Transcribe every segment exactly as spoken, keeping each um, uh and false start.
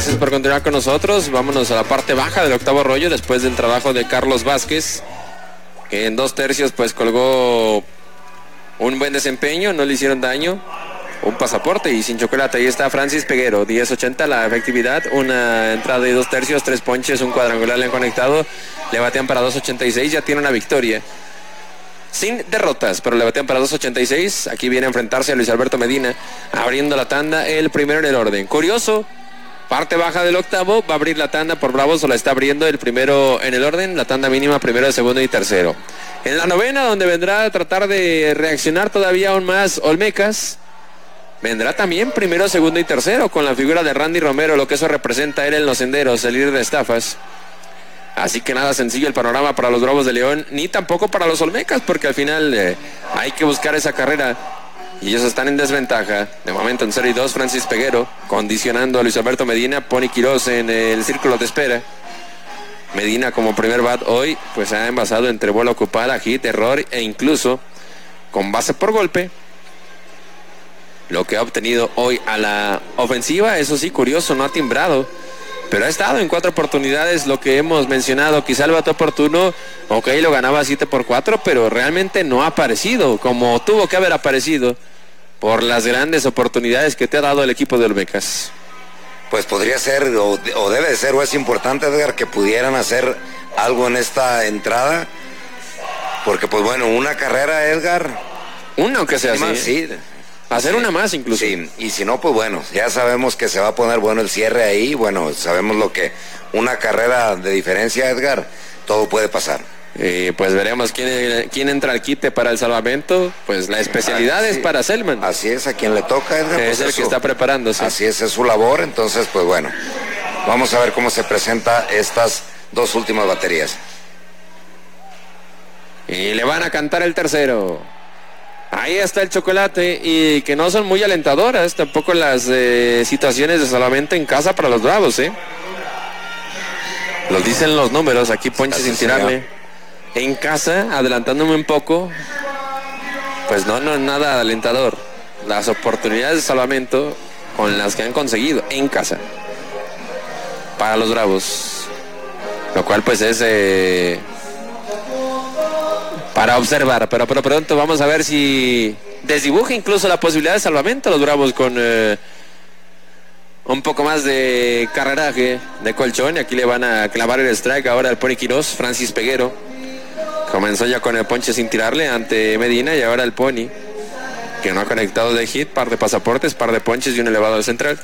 gracias por continuar con nosotros. Vámonos a la parte baja del octavo rollo después del trabajo de Carlos Vázquez, que en dos tercios pues colgó un buen desempeño, no le hicieron daño. Un pasaporte y sin chocolate. Ahí está Francis Peguero, diez ochenta la efectividad, una entrada de dos tercios, tres ponches, un cuadrangular le han conectado, le batean para dos ochenta y seis, ya tiene una victoria. Sin derrotas, pero le batean para dos ochenta y seis. Aquí viene a enfrentarse a Luis Alberto Medina, abriendo la tanda, el primero en el orden. Curioso, parte baja del octavo, va a abrir la tanda por Bravos, o la está abriendo el primero en el orden, la tanda mínima primero, segundo y tercero. En la novena, donde vendrá a tratar de reaccionar todavía aún más Olmecas, vendrá también primero, segundo y tercero con la figura de Randy Romero, lo que eso representa él en los senderos, el líder de estafas. Así que nada sencillo el panorama para los Bravos de León, ni tampoco para los Olmecas, porque al final eh, hay que buscar esa carrera y ellos están en desventaja. De momento en cero y dos, Francis Peguero condicionando a Luis Alberto Medina, Pony Quirós en el círculo de espera. Medina como primer bat hoy pues se ha envasado entre bola ocupada, hit, error e incluso con base por golpe. Lo que ha obtenido hoy a la ofensiva, eso sí, curioso, no ha timbrado, pero ha estado en cuatro oportunidades, lo que hemos mencionado, quizá el bate oportuno, ok, lo ganaba siete por cuatro, pero realmente no ha aparecido como tuvo que haber aparecido por las grandes oportunidades que te ha dado el equipo de Olmecas. Pues podría ser, o, o debe de ser, o es importante, Edgar, que pudieran hacer algo en esta entrada, porque pues bueno, una carrera, Edgar. Una, aunque sea así. Sí. Hacer sí, una más incluso. Sí, y si no, pues bueno, ya sabemos que se va a poner bueno el cierre ahí, bueno, sabemos lo que una carrera de diferencia, Edgar, todo puede pasar. Eh, pues veremos quién, quién entra al quite para el salvamento, pues la especialidad ah, sí. es para Selman. Así es, a quien le toca, Edgar. Es pues el eso, que está preparándose. Así es, es su labor, entonces pues bueno, vamos a ver cómo se presenta estas dos últimas baterías. Y le van a cantar el tercero. Ahí está el chocolate, y que no son muy alentadoras tampoco las eh, situaciones de salvamento en casa para los Bravos, ¿eh? Lo dicen los números, aquí ponche sin tirarle. En casa, adelantándome un poco, pues no, no es nada alentador. Las oportunidades de salvamento con las que han conseguido en casa para los Bravos, lo cual pues es... Eh, para observar, pero por lo pronto vamos a ver si desdibuja incluso la posibilidad de salvamento los Bravos con eh, un poco más de carreraje de colchón. Y aquí le van a clavar el strike ahora al Pony Quirós, Francis Peguero. Comenzó ya con el ponche sin tirarle ante Medina, y ahora el Pony, que no ha conectado de hit, par de pasaportes, par de ponches y un elevado al central.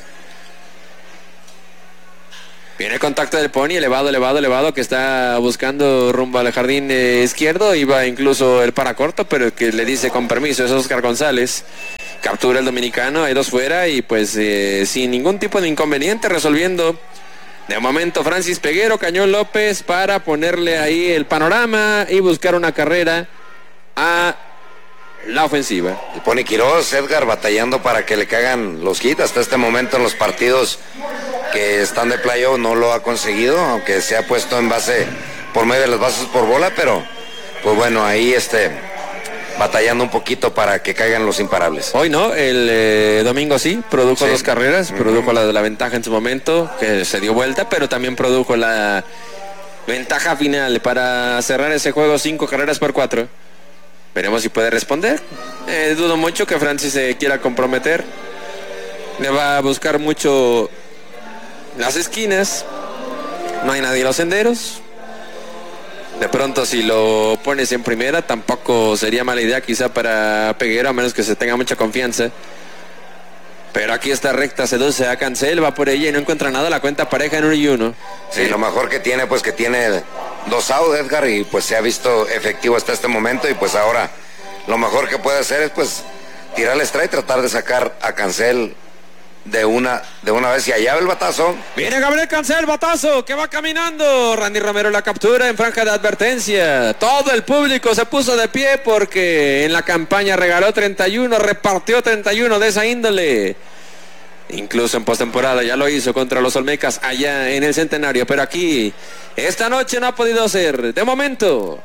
Viene el contacto del Pony, elevado, elevado, elevado, que está buscando rumbo al jardín eh, izquierdo. Iba incluso el para corto, pero el que le dice con permiso es Oscar González. Captura el dominicano, hay dos fuera y pues eh, sin ningún tipo de inconveniente, resolviendo de momento Francis Peguero, Cañón López, para ponerle ahí el panorama y buscar una carrera a la ofensiva. El Pony Quirós, Edgar, batallando para que le caigan los hits. Hasta este momento en los partidos que están de playoff no lo ha conseguido, aunque se ha puesto en base por medio de las bases por bola, pero pues bueno, ahí este batallando un poquito para que caigan los imparables. Hoy no, el eh, domingo sí, produjo sí. dos carreras, uh-huh. produjo la de la ventaja en su momento, que se dio vuelta, pero también produjo la ventaja final para cerrar ese juego, cinco carreras por cuatro. Veremos si puede responder. Eh, dudo mucho que Francis se quiera comprometer. Le va a buscar mucho las esquinas. No hay nadie en los senderos. De pronto si lo pones en primera tampoco sería mala idea quizá para Peguero, a menos que se tenga mucha confianza. Pero aquí está recta, seduce a Cancel, va por ella y no encuentra nada, la cuenta pareja en uno y uno. Sí, sí, lo mejor que tiene pues que tiene dos outs, Edgar, y pues se ha visto efectivo hasta este momento, y pues ahora lo mejor que puede hacer es pues tirar el strike, tratar de sacar a Cancel de una de una vez, y allá va el batazo. Viene Gabriel Cancel, batazo, que va caminando. Randy Romero la captura en franja de advertencia. Todo el público se puso de pie porque en la campaña regaló treinta y uno, repartió treinta y uno de esa índole. Incluso en postemporada ya lo hizo contra los Olmecas allá en el Centenario, pero aquí esta noche no ha podido ser. De momento,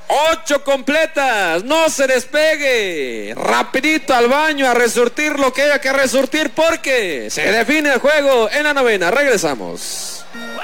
Ocho completas, no se despegue. Rapidito al baño a resurtir lo que haya que resurtir porque se define el juego en la novena. Regresamos.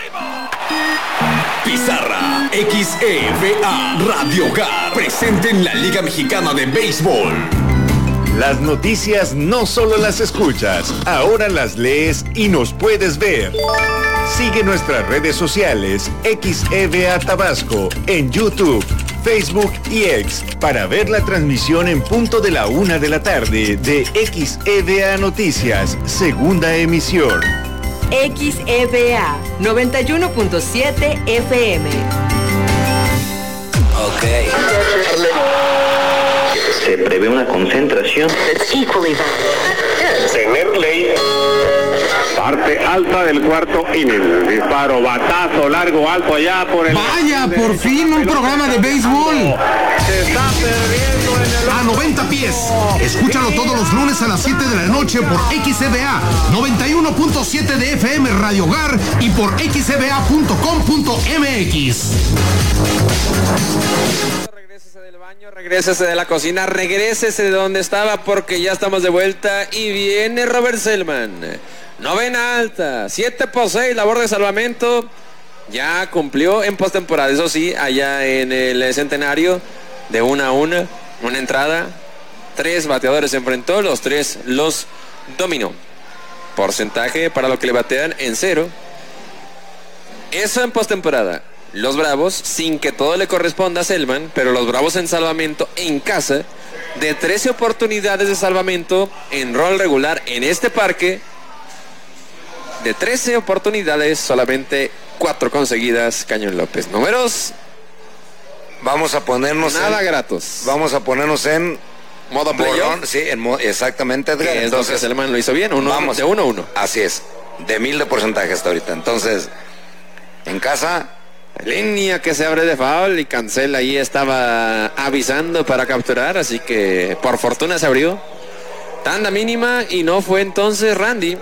Pizarra X E V A Radio Hogar presente en la Liga Mexicana de Béisbol. Las noticias no solo las escuchas, ahora las lees y nos puedes ver. Sigue nuestras redes sociales X E V A Tabasco en YouTube, Facebook y X para ver la transmisión en punto de la una de la tarde de X E V A Noticias, segunda emisión. X E V A noventa y uno punto siete F M. Ok. Se prevé una concentración. Tener ley. Parte alta del cuarto inning. Disparo, batazo, largo, alto allá por el... Vaya, por fin un programa de béisbol. Se está perdiendo en el... A noventa pies. Escúchalo todos los lunes a las siete de la noche por X E V A noventa y uno punto siete de F M Radio Hogar y por x e v a punto com punto m x. Regrésese del baño, regrésese de la cocina, regrésese de donde estaba porque ya estamos de vuelta y viene Robert Selman. Novena alta, siete por seis, labor de salvamento. Ya cumplió en postemporada, eso sí, allá en el Centenario, de una a una, una entrada. Tres bateadores se enfrentó, los tres los dominó. Porcentaje para lo que le batean en cero. Eso en postemporada. Los Bravos, sin que todo le corresponda a Selman, pero los Bravos en salvamento en casa, de trece oportunidades de salvamento en rol regular en este parque. De trece oportunidades, solamente cuatro conseguidas. Cañón López. Números. Vamos a ponernos Nada en, gratos. Vamos a ponernos en modo playoff. Sí, en mo exactamente, Edgar. Que Entonces, es lo que Selman lo hizo bien. Uno, vamos, de uno a uno. Así es. De mil de porcentaje hasta ahorita. Entonces, en casa. Línea que se abre de foul y Cancel ahí estaba avisando para capturar. Así que por fortuna se abrió. Tanda mínima y no fue entonces Randy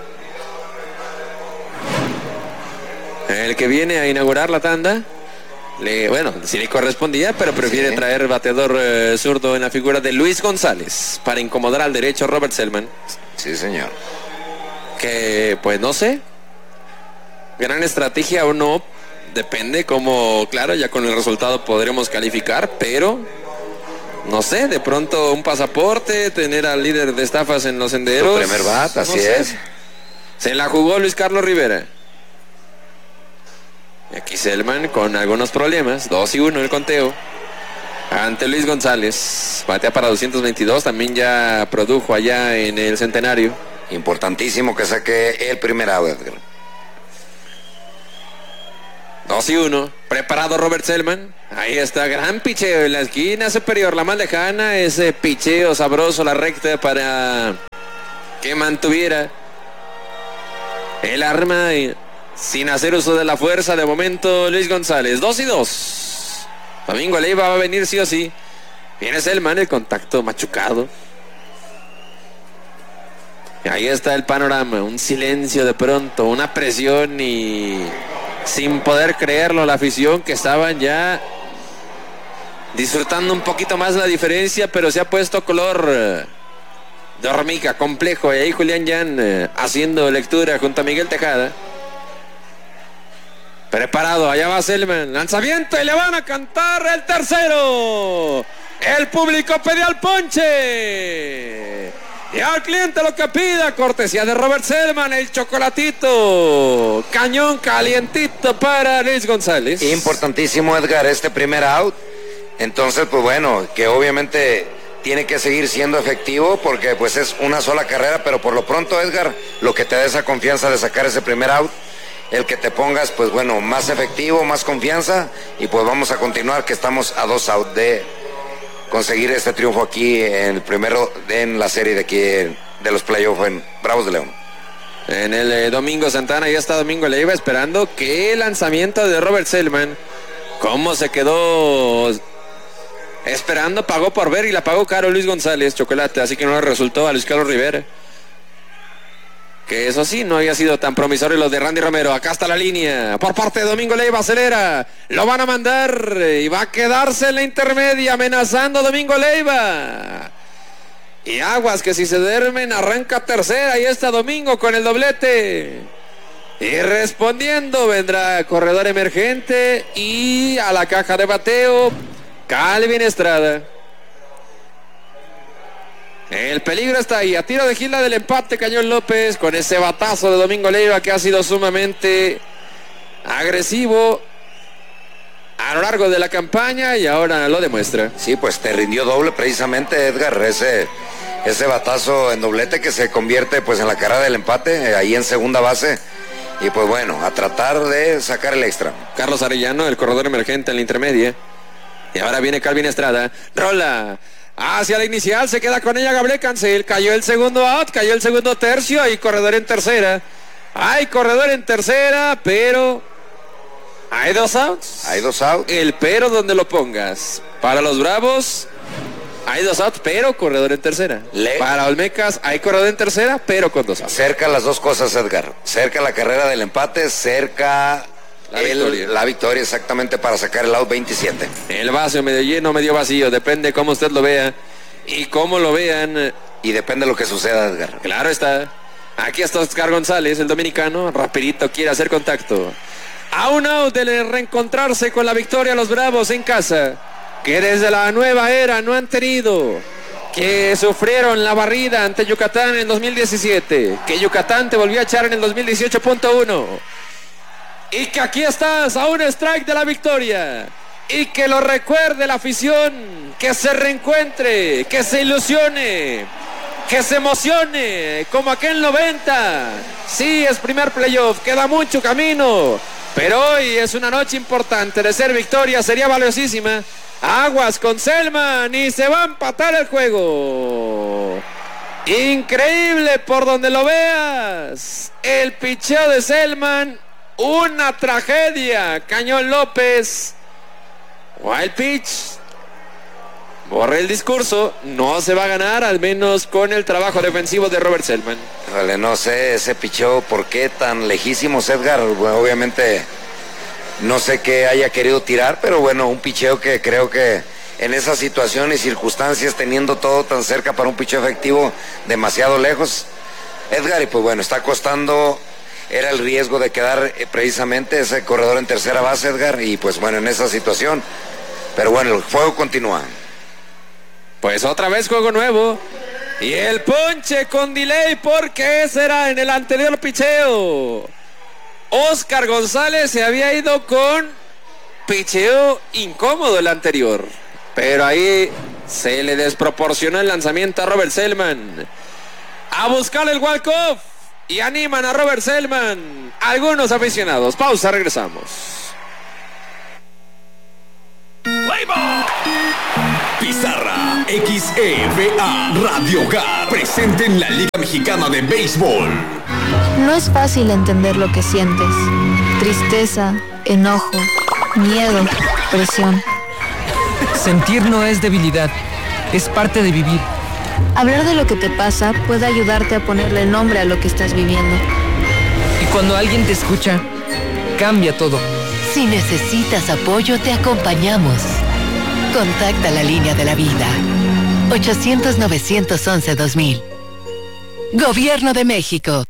el que viene a inaugurar la tanda. Le, bueno, sí le correspondía, pero prefiere sí. traer bateador eh, zurdo en la figura de Luis González para incomodar al derecho Robert Selman. Sí, señor. Que, pues no sé, gran estrategia o no, depende como, claro, ya con el resultado podremos calificar, pero no sé, de pronto un pasaporte, tener al líder de estafas en los senderos. Su primer bat, así no sé. es. Se la jugó Luis Carlos Rivera. Aquí Selman con algunos problemas, dos y uno el conteo ante Luis González, batea para doscientos veintidós, también ya produjo allá en el Centenario. Importantísimo que saque el primer out, Edgar. dos y uno, preparado Robert Selman, ahí está, gran picheo en la esquina superior, la más lejana, ese picheo sabroso, la recta para que mantuviera el arma y sin hacer uso de la fuerza de momento Luis González. Dos y dos. Domingo Leiva va a venir sí o sí. Viene Selman, el contacto machucado. Y ahí está el panorama. Un silencio de pronto, una presión y sin poder creerlo la afición que estaban ya disfrutando un poquito más la diferencia, pero se ha puesto color de hormiga, complejo. Y ahí Julián Yan eh, haciendo lectura junto a Miguel Tejada. Preparado, allá va Selman, lanzamiento y le van a cantar el tercero. El público pedía al ponche y al cliente lo que pida, cortesía de Robert Selman, el chocolatito, cañón calientito para Luis González. Importantísimo, Edgar, este primer out. Entonces, pues bueno, que obviamente tiene que seguir siendo efectivo porque pues es una sola carrera, pero por lo pronto, Edgar, lo que te da esa confianza de sacar ese primer out, el que te pongas, pues bueno, más efectivo, más confianza, y pues vamos a continuar, que estamos a dos out de conseguir este triunfo aquí en el primero de, en la serie de aquí de los playoffs en Bravos de León. En el eh, Domingo Santana, ya está Domingo Leiva esperando que el lanzamiento de Robert Selman, cómo se quedó esperando, pagó por ver y la pagó caro Luis González, chocolate, así que no le resultó a Luis Carlos Rivera, que eso sí, no había sido tan promisorio los de Randy Romero. Acá está la línea, por parte de Domingo Leiva, acelera, lo van a mandar y va a quedarse en la intermedia, amenazando Domingo Leiva. Y aguas que si se duermen, arranca tercera, y está Domingo con el doblete. Y respondiendo vendrá corredor emergente y a la caja de bateo, Calvin Estrada. El peligro está ahí, a tiro de gila del empate Cañón López con ese batazo de Domingo Leiva que ha sido sumamente agresivo a lo largo de la campaña y ahora lo demuestra. Sí, pues te rindió doble precisamente, Edgar, ese, ese batazo en doblete que se convierte pues en la carrera del empate, ahí en segunda base. Y pues bueno, a tratar de sacar el extra. Carlos Arellano, el corredor emergente en la intermedia. Y ahora viene Calvin Estrada, rola hacia la inicial, se queda con ella Gabriel Cancel, cayó el segundo out, cayó el segundo tercio, hay corredor en tercera, hay corredor en tercera, pero hay dos outs. Hay dos outs. El pero donde lo pongas. Para los Bravos, hay dos outs, pero corredor en tercera. Le... Para Olmecas, hay corredor en tercera, pero con dos outs. Cerca las dos cosas, Edgar. Cerca la carrera del empate, cerca... La, el, victoria. la victoria exactamente para sacar el out veintisiete. El vaso medio lleno, medio vacío, depende cómo usted lo vea y cómo lo vean. Y depende de lo que suceda, Edgar. Claro está. Aquí está Oscar González, el dominicano, rapidito quiere hacer contacto. A un out de reencontrarse con la victoria los Bravos en casa, que desde la nueva era no han tenido, que sufrieron la barrida ante Yucatán en dos mil diecisiete, que Yucatán te volvió a echar en el dos mil dieciocho punto uno. Y que aquí estás a un strike de la victoria. Y que lo recuerde la afición. Que se reencuentre. Que se ilusione. Que se emocione. Como aquel noventa. Sí, es primer playoff. Queda mucho camino. Pero hoy es una noche importante. De ser victoria sería valiosísima. Aguas con Selman. Y se va a empatar el juego. Increíble por donde lo veas. El picheo de Selman. Una tragedia. Cañón López. Wild pitch. Borre el discurso. No se va a ganar, al menos con el trabajo defensivo de Robert Selman. Vale, no sé ese picheo por qué tan lejísimos, Edgar. Bueno, obviamente no sé qué haya querido tirar, pero bueno, un picheo que creo que en esa situación y circunstancias, teniendo todo tan cerca para un picheo efectivo, demasiado lejos, Edgar, y pues bueno, está costando. Era el riesgo de quedar eh, precisamente ese corredor en tercera base, Edgar, y pues bueno, en esa situación. Pero bueno, el juego continúa. Pues otra vez juego nuevo. Y el ponche con delay, porque será en el anterior picheo. Oscar González se había ido con picheo incómodo el anterior. Pero ahí se le desproporcionó el lanzamiento a Robert Selman. A buscar el walk-off. Y animan a Robert Selman algunos aficionados. Pausa, regresamos. Pizarra X E V A Radio Hogar, presente en la Liga Mexicana de Béisbol. No es fácil entender lo que sientes. Tristeza, enojo, miedo, presión. Sentir no es debilidad, es parte de vivir. Hablar de lo que te pasa puede ayudarte a ponerle nombre a lo que estás viviendo. Y cuando alguien te escucha, cambia todo. Si necesitas apoyo, te acompañamos. Contacta la línea de la vida. ochocientos, novecientos once, dos mil. Gobierno de México.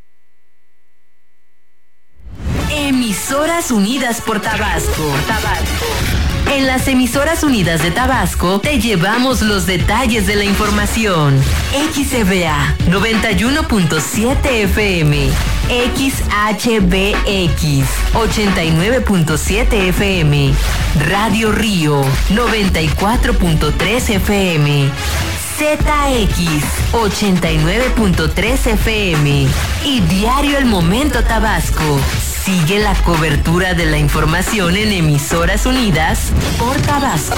Emisoras Unidas por Tabasco. Tabasco. En las Emisoras Unidas de Tabasco te llevamos los detalles de la información. X E V A noventa y uno punto siete F M, X H B X ochenta y nueve punto siete F M, Radio Río noventa y cuatro punto tres F M, Z X ochenta y nueve punto tres F M y Diario El Momento Tabasco. Sigue la cobertura de la información en Emisoras Unidas por Tabasco.